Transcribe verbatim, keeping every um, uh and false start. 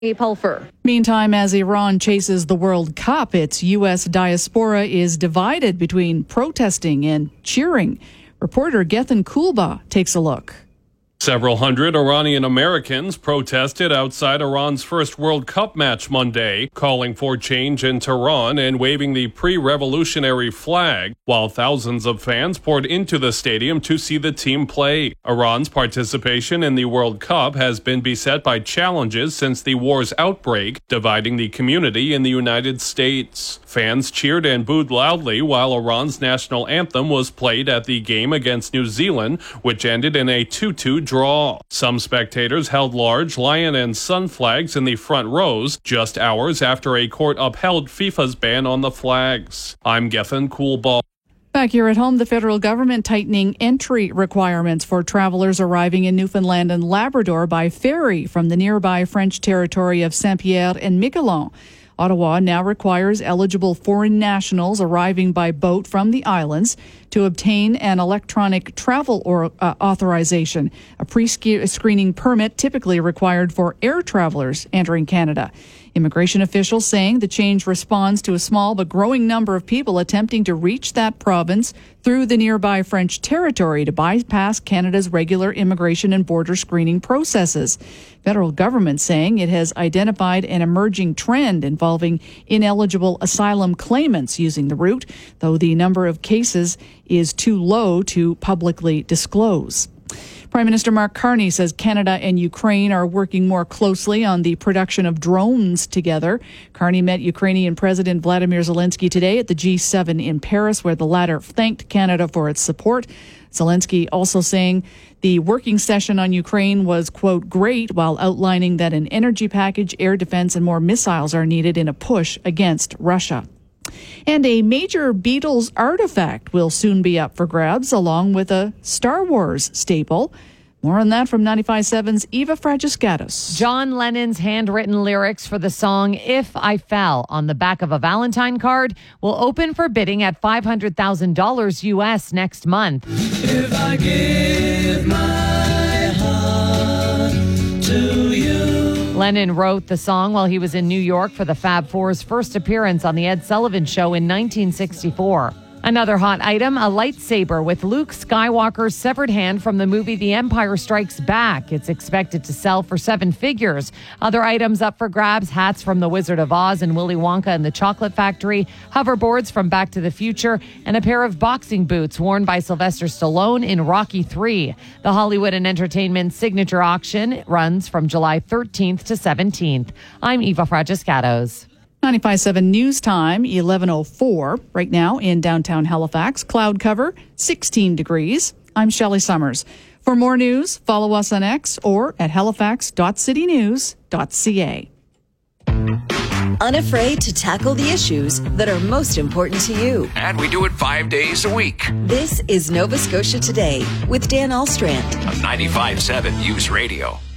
Pulfer. Meantime, as Iran chases the World Cup, its U S diaspora is divided between protesting and cheering. Reporter Gethin Kulba takes a look. Several hundred Iranian Americans protested outside Iran's first World Cup match Monday, calling for change in Tehran and waving the pre-revolutionary flag, while thousands of fans poured into the stadium to see the team play. Iran's participation in the World Cup has been beset by challenges since the war's outbreak, dividing the community in the United States. Fans cheered and booed loudly while Iran's national anthem was played at the game against New Zealand, which ended in a two two draw. Some spectators held large lion and sun flags in the front rows just hours after a court upheld FIFA's ban on the flags. I'm Gethin Kulba. Back here at home, the federal government tightening entry requirements for travelers arriving in Newfoundland and Labrador by ferry from the nearby French territory of Saint-Pierre and Miquelon. Ottawa now requires eligible foreign nationals arriving by boat from the islands to obtain an electronic travel or, uh, authorization, a pre-screening permit typically required for air travelers entering Canada. Immigration officials saying the change responds to a small but growing number of people attempting to reach that province through the nearby French territory to bypass Canada's regular immigration and border screening processes. Federal government saying it has identified an emerging trend involving ineligible asylum claimants using the route, though the number of cases is too low to publicly disclose. Prime Minister Mark Carney says Canada and Ukraine are working more closely on the production of drones together. Carney met Ukrainian President Vladimir Zelensky today at the G seven in Paris, where the latter thanked Canada for its support. Zelensky also saying the working session on Ukraine was, quote, great, while outlining that an energy package, air defense, and more missiles are needed in a push against Russia. And a major Beatles artifact will soon be up for grabs, along with a Star Wars staple. More on that from ninety-five point seven's Eva Fragiscatos. John Lennon's handwritten lyrics for the song If I Fell on the back of a Valentine card will open for bidding at five hundred thousand dollars U S next month. If I give my heart to you. Lennon wrote the song while he was in New York for the Fab Four's first appearance on The Ed Sullivan Show in nineteen sixty-four. Another hot item, a lightsaber with Luke Skywalker's severed hand from the movie The Empire Strikes Back. It's expected to sell for seven figures. Other items up for grabs, hats from The Wizard of Oz and Willy Wonka and the Chocolate Factory, hoverboards from Back to the Future, and a pair of boxing boots worn by Sylvester Stallone in Rocky three. The Hollywood and Entertainment Signature Auction runs from July thirteenth to seventeenth. I'm Eva Fragiscatos. ninety-five point seven News Time, eleven oh four. Right now in downtown Halifax, cloud cover, sixteen degrees. I'm Shelley Summers. For more news, follow us on X or at halifax dot city news dot c a. Unafraid to tackle the issues that are most important to you. And we do it five days a week. This is Nova Scotia Today with Dan Alstrand On ninety-five point seven News Radio.